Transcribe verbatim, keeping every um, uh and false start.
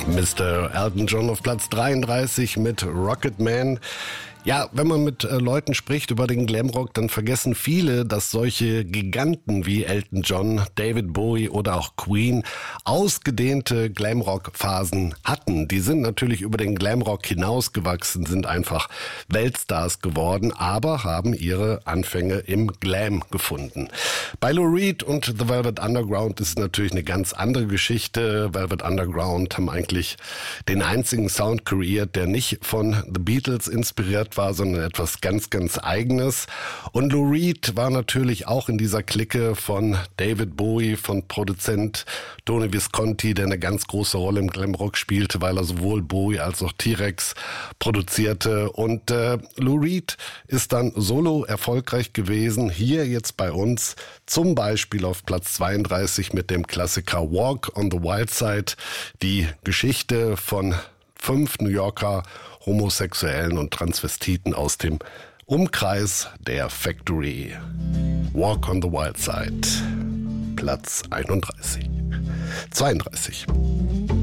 Mister Elton John auf Platz dreiunddreißig mit Rocket Man. Ja, wenn man mit äh, Leuten spricht über den Glamrock, dann vergessen viele, dass solche Giganten wie Elton John, David Bowie oder auch Queen ausgedehnte Glamrock-Phasen hatten. Die sind natürlich über den Glamrock hinausgewachsen, sind einfach Weltstars geworden, aber haben ihre Anfänge im Glam gefunden. Bei Lou Reed und The Velvet Underground ist es natürlich eine ganz andere Geschichte. Velvet Underground haben eigentlich den einzigen Sound kreiert, der nicht von The Beatles inspiriert war, sondern etwas ganz, ganz Eigenes. Und Lou Reed war natürlich auch in dieser Clique von David Bowie, von Produzent Tony Visconti, der eine ganz große Rolle im Glamrock spielte, weil er sowohl Bowie als auch T-Rex produzierte. Und äh, Lou Reed ist dann solo erfolgreich gewesen, hier jetzt bei uns, zum Beispiel auf Platz zweiunddreißig mit dem Klassiker Walk on the Wild Side, die Geschichte von fünf New Yorker Homosexuellen und Transvestiten aus dem Umkreis der Factory. Walk on the Wild Side, Platz einunddreißig. zweiunddreißig.